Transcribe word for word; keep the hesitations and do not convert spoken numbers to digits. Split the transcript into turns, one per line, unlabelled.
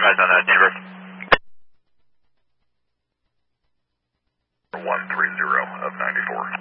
eyes on uh, Denver.
one three zero of ninety-four.